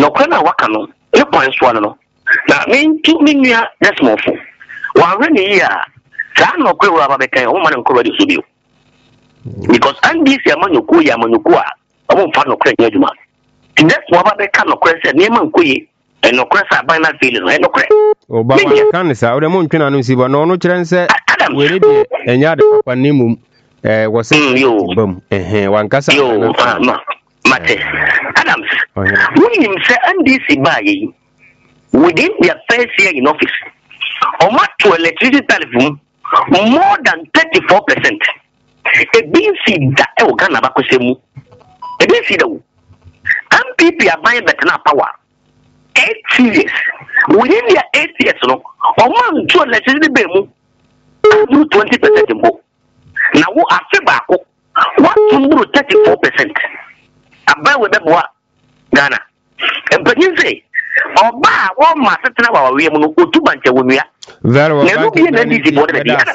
no kana waka no e kwan so no na me ntu menua desmofo wa hwene ya sa no kwe wa ba kan o ma nko ba de so bio because NDC amanyoko ya amanyoko a o mfa no kwe nyaduma next wa ba kan no kwe se ne ma nkoye e no kwe sa ban na feel no e no kwe o ba kan sa o de mo ntwena no si ba no kyerɛ nse we ne de enya de papa ne mum wo se bam wankasa mate Adams we him say NDC ba yi within their first year in office almost to electricity telephone more than 34%. A BC that Ghana Bakosemu. A BC though. MPP are buying better power. 8 years. Within their 8 years, no, almost to electricity bill 20% more. Now what I say back what to 34%. I buy with the Ghana. But you say Oba wo ma setena wa we mu no otubanche wo nua very well na no bi na ndisi bo de dia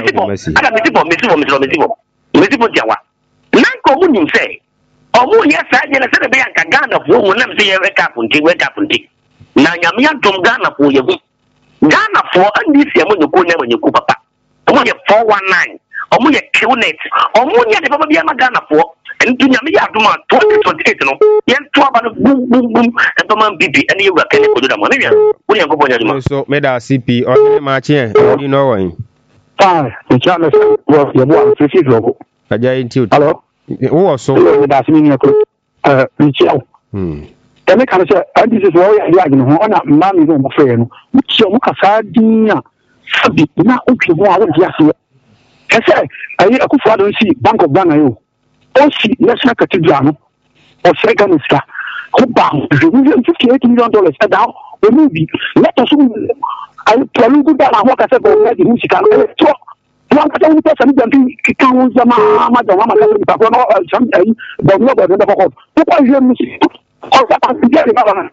mesibo jawa na ko mu nim se omu ye sa je na se be yanka Ghana fo mu na se ye weka funti na nyame adom Ghana fo ye hu Ghana fo ndisi amu nyoko na manyeku papa omu ye 419 omu ye qnet omu ye de papa bi ama Ghana fo ntu nyame ya adom 2028 no yen to aba no bum ento man bibi ene yewura kene ko doda mo ne wi wo yen ko bonya dum so meda CP on ma che you know why Charles wo ye bo am fi logo aja intiu hello wo so meda simi ni ko michel eme kan se this is wo ya agin ho ona mami zo mo fe no michel mo kasa dinya sabi na okwe ho a wo dia se ese ayi akufo adon si Bank of Ghana yo o si national cathedral no o se Ghana ska ko ba $58 million down o mu bi let us I tell you that I work as a government in music and so one can person can Zama Madama some but nobody never called. What is your music? All that I'm getting about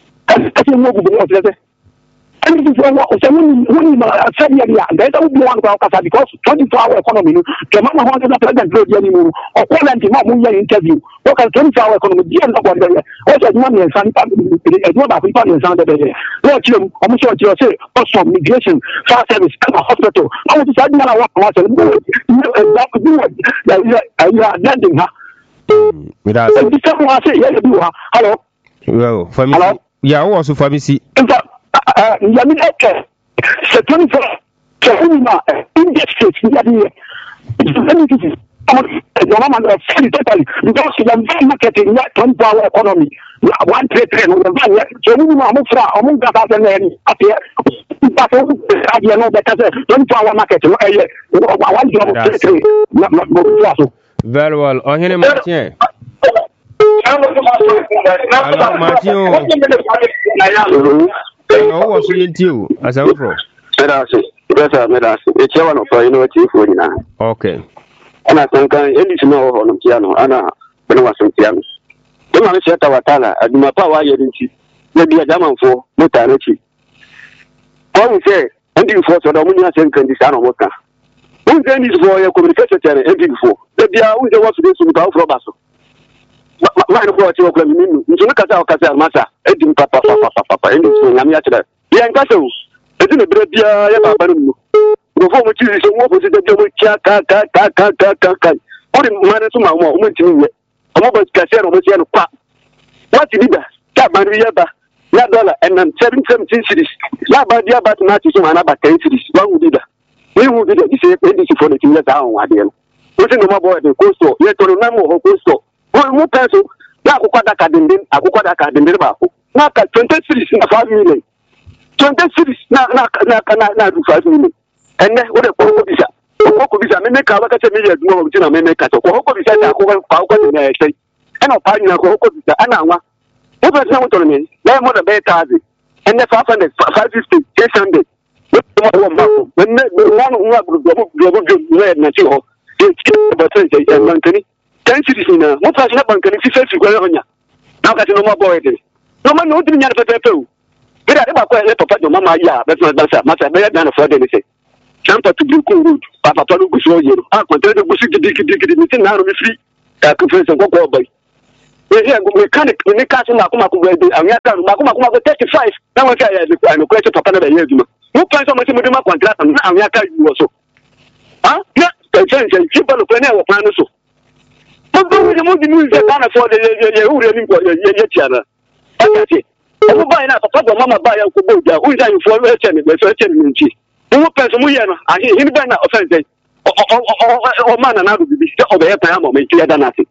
and this is when I said, there's only one because 24-hour economy, the mama wanted to president anymore, or Poland interview. What can 24-hour economy? Also, money and son, what you almost say, also migration, fire service, and a hospital. I was deciding that I want you are landing her. Without hello. Well, for me, yeah, also for me, see. Yamin Eke, c'est 24 industries, il y a des normalement totally because the marketing 24-hour economy 1 trillion so we mo fra o mo gaba den ni ati pa so adia no better 24-hour market no eh one job very well on him Martin hello Martin oh was you as a pro Medasi it's one of you know for you now okay ana sanka endi tuno ho no piano ana beno waso piano to ma se ta watala aduma pa wa yeri nti na bia jamanfo motare chi o se endi fo so do munya se nkan di sa no moka o se endi fo ye communication tere endi fo de bia o se waso de su ka ofro baso ma no ko ti o kla minu nti no kasa o kasa masa endi papa endi fo nyame ya tere ya nkasa o endi ne bre bia ya baba no before we choose so what was it that we ka what man so ma mo ntimi we omo ba kase no mo se no kwa what did that ka man we ba ya dollar and 17 cities la ba dia ba na ti so na ba 10 cities one would that we would that this is for the thing that on wa de no we say no more boy the cost ye to na mo ho cost mo peso na akokwada ka dindin ba ko na ka 20 cities na 5 million 20 cities na 5 million and then what a Pocobisa, make a million more of Tina Mena Cato, Pocobisa, I say, and I'll find a Pocobisa, and I want. What was not to me? They want a better target, and the 550, 600. When one who have red Nacho, and Montany, 10 cities in a what was not Montany, 50 Guerrilla. Now that's no more boy. No man knows me at the tattoo. But I never quite let Papa Mama, yeah, that's not matter, better than a Friday. Champa to do good, Papa Palu show you. I content the bush to dig na no free. I conference and go boy. mechanic ni ka so na kuma ko be awia ka ma kuma 35 na won say ya no kwete papa na be ye aduma mo plan so mo se mo de ma contract na awia ka yu so ah na tension chipa no plan e wo plan so mo di mu ze kana for ye ure ni ko ye tiana okay mo ba ina papa do mama ba ya ko boja o nja yu for we che ni nti mo plan so mo ye no ahi hin ba na offense o man na do bi o be ye plan mo me ti ya da na ti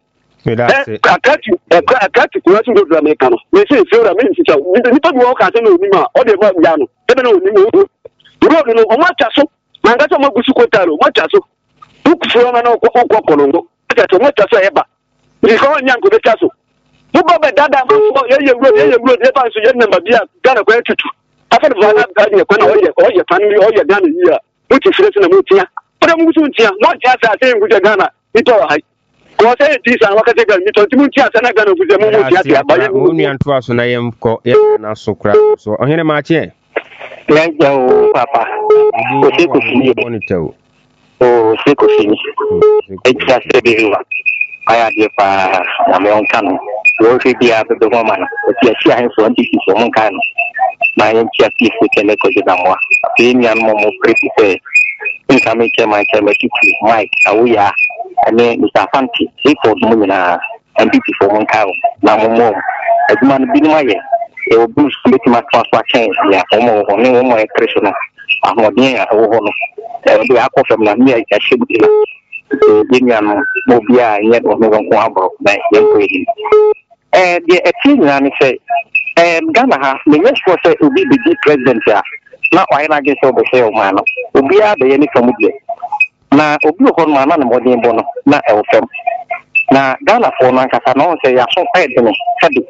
akati kwa tu do America no me say feel me nti cha ni to do ka se no ni ma o de ba ya no ebe na oni mo ro no o ma cha so na nga so ma gusu ko taro ma cha so ku furo na ko kolongo cha so ma cha so eba ni ko nya ko be cha so bu ba be dada ma so ye ro e ba so ye na ba bia Ghana ko etutu afa de ba na ga ni ko na o ye tan ni o ye Ghana yi a mo ti fire na mo tia o de mo gusu tia mo tia sa se nguja Ghana ni to hai ko say this and wakati ga mi to ti munti asana ga no guze mu mu ti ati abaye mu nu anto aso na yem ko ye na so kra so ohene ma che ya o papa o se ko fini bonito o se ko fini e ti ase de wa aya de pa na me on kan wo fi bia be mo ma o ti ase ahen so anti so mon kan na yen ti ati se kele ko de damwa pe ni an mo prepare nka me che ma kiti Mike awuya ane Mr. Fanti report mo na MPP for mon kawo na mo aduma no bi no aye e o boost make ma transfer change ya mo e creation ahodi ya wo no e do akofem na mi ya shebuti na e nya no mo bia nye do me won ko abro na ye ko yi de etin na ni say Ghana ha me yes for say obi be president ya na why na get so be say o ma no obi a be ye ni famudle na obi ho no na mo din bo no na e wo fam na Ghana for na kasa no say ya so pay de no sabi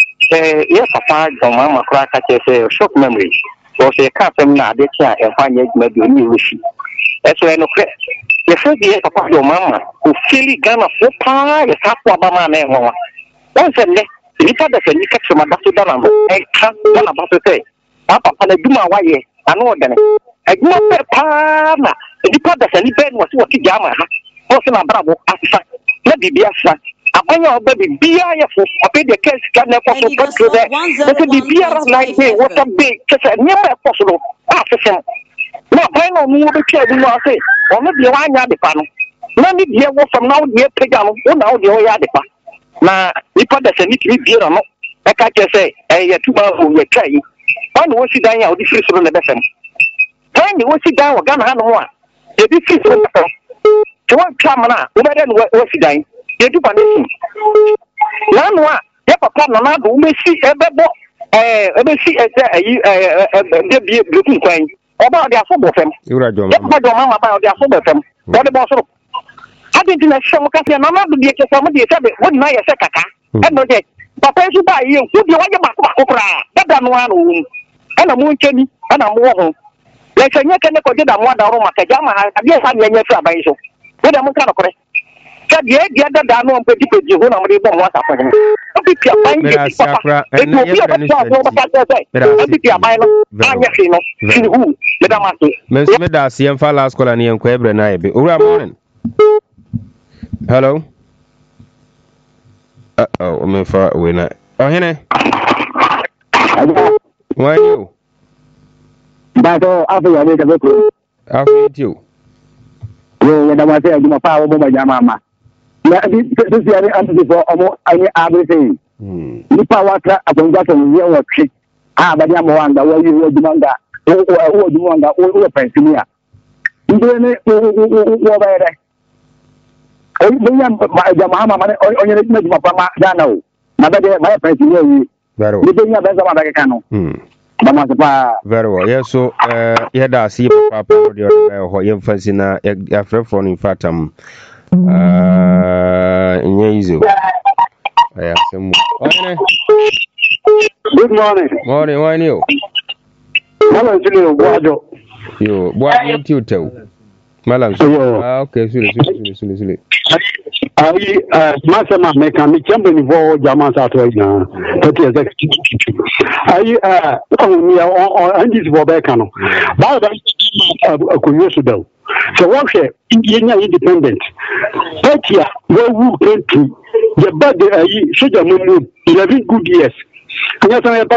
ye papa don mama kra ka che say short memory so say ka fam na de tia e fa nya juma bi ni wishi e so no kre ye so ye papa don mama o fili Ghana for pa ye sa kwa ba ma na e ho won se ne ita da ni ka chuma da so da na e ka da na ba so say papa na duma wa ye anu de ne adwuma pe pa na dipa da sani ben wasi wati jama ha o se na bravo afisa na bibia fa abanya oba bibia ya fo ope de case ka na ko so patro de so bibia ra like me what a big kese nyema ko so afisa na bai no mu be twa du no ase o me de wa anya de pa no na ni de wo fam na wo de pega no wo na wo de o ya de pa na dipa da sani ti bibia no e ka kese e ya tuba o ye kai on wo si dan ya o di free so na be fam when you sit down, Ghana ha no a e bi fit so to one camera o be den wo sit down e du panesin na no a ye papa na na do me si e be bo e be si e de bi blue kwan o ba de afo bo fam e ba do mama ba de afo bo fam o de bo so adi di na shamo ka se na na do de ke so mo de se be wo na ye se kaka e no de papa su ba ye ku de wa ye ba ko kra da no anu ana mu ncheni ana mu ho le senye kene ko da mo da ro maka jama ha dia sa nye fra ban so we da mun kana kore ka dia da no mpedi pedi ho na mo de bo mo asa fa o bi pia ban ke papa e do bi ba ta so ba ta se o bi pia ban no anya fi no fi hu le da ma so me da si en fa last call ani en ko ebre na ebe owura morning hello oh me fa we na ohene why you Bato afu ya weka beko. Afu you. Yo da ma se ma pa wo ba jama ma. Ya di sisi ya anti fo omo ani everything. Ni pa wa tra aponga to ni wo twi. Ba dia mo wanga wo yi wo jumanga. Wo jumanga wo pensinia. Ndene ne wo ba ere. O bi ya ma jama ma ma onye ne juma pa ma dana o. Na ba de ma pensinia yi. Vero. Ni be ya ba za ma ba ke kanu. Very well. Yeah, so yeah, that's see papa the other way fancy na ya for in fact easy. Yeah, some Good morning. Morning, why you? Malam Julio Boajo. Yo, Boajo too. Malam. Okay, sule. Ayi masema meka michembe ni vo jamaa sa to ina tati executive ayi andi vo beka no ba da akunyesu daw so wo hwe yenya independent party a wo wu country the bad soja mumu 11 good years.